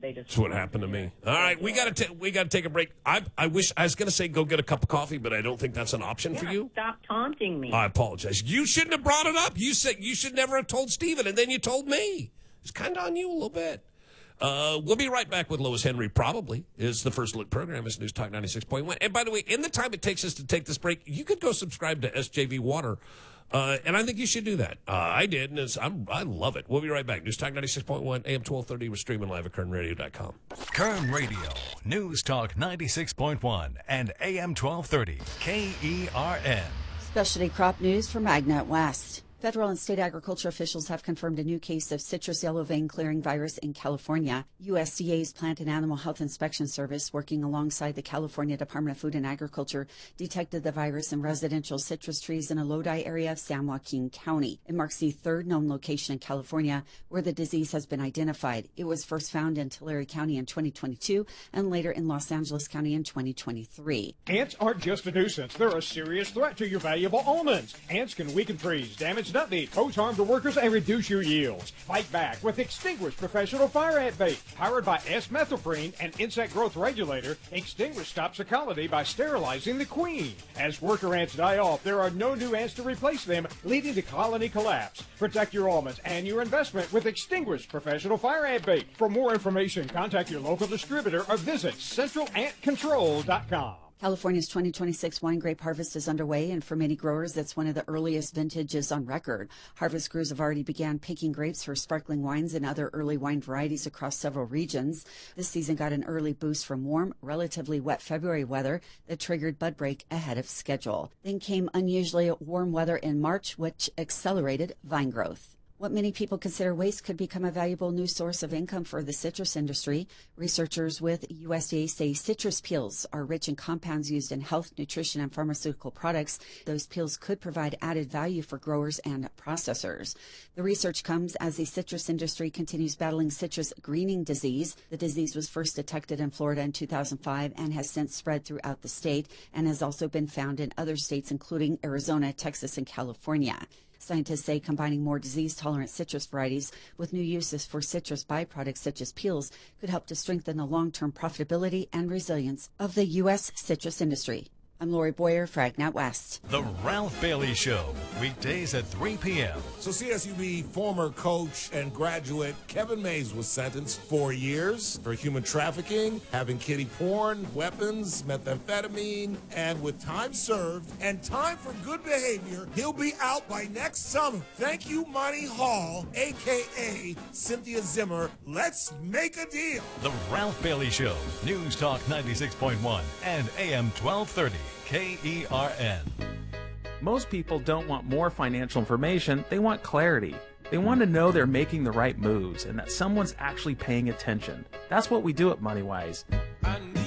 they just. That's what happened to me. All right, we got to take a break. I wish I was going to say go get a cup of coffee, but I don't think that's an option for you. Stop taunting me. I apologize. You shouldn't have brought it up. You said you should never have told Steven, and then you told me. It's kind of on you a little bit. We'll be right back with Lois Henry, probably, is the First Look program. It's News Talk 96.1. And by the way, in the time it takes us to take this break, you could go subscribe to SJV Water. And I think you should do that. I did, and I love it. We'll be right back. News Talk 96.1, AM 1230. We're streaming live at KernRadio.com. Kern Radio, News Talk 96.1 and AM 1230, KERN. Specialty crop news from Magnet West. Federal and state agriculture officials have confirmed a new case of citrus yellow vein clearing virus in California. USDA's Plant and Animal Health Inspection Service, working alongside the California Department of Food and Agriculture, detected the virus in residential citrus trees in a Lodi area of San Joaquin County. It marks the third known location in California where the disease has been identified. It was first found in Tulare County in 2022 and later in Los Angeles County in 2023. Ants aren't just a nuisance. They're a serious threat to your valuable almonds. Ants can weaken trees, damage nut meat, pose harm to workers, and reduce your yields. Fight back with Extinguish Professional Fire Ant Bait. Powered by S-methoprene, an insect growth regulator, Extinguish stops the colony by sterilizing the queen. As worker ants die off, there are no new ants to replace them, leading to colony collapse. Protect your almonds and your investment with Extinguish Professional Fire Ant Bait. For more information, contact your local distributor or visit centralantcontrol.com. California's 2026 wine grape harvest is underway, and for many growers, it's one of the earliest vintages on record. Harvest crews have already began picking grapes for sparkling wines and other early wine varieties across several regions. This season got an early boost from warm, relatively wet February weather that triggered bud break ahead of schedule. Then came unusually warm weather in March, which accelerated vine growth. What many people consider waste could become a valuable new source of income for the citrus industry. Researchers with USDA say citrus peels are rich in compounds used in health, nutrition, and pharmaceutical products. Those peels could provide added value for growers and processors. The research comes as the citrus industry continues battling citrus greening disease. The disease was first detected in Florida in 2005 and has since spread throughout the state and has also been found in other states, including Arizona, Texas, and California. Scientists say combining more disease-tolerant citrus varieties with new uses for citrus byproducts such as peels could help to strengthen the long-term profitability and resilience of the U.S. citrus industry. I'm Lori Boyer, Fragnet West. The Ralph Bailey Show, weekdays at 3 p.m. So CSUB former coach and graduate Kevin Mays was sentenced 4 years for human trafficking, having kiddie porn, weapons, methamphetamine, and with time served and time for good behavior, he'll be out by next summer. Thank you, Monty Hall, a.k.a. Cynthia Zimmer. Let's make a deal. The Ralph Bailey Show, News Talk 96.1 and AM 1230. KERN. Most people don't want more financial information, they want clarity. They want to know they're making the right moves and that someone's actually paying attention. That's what we do at MoneyWise.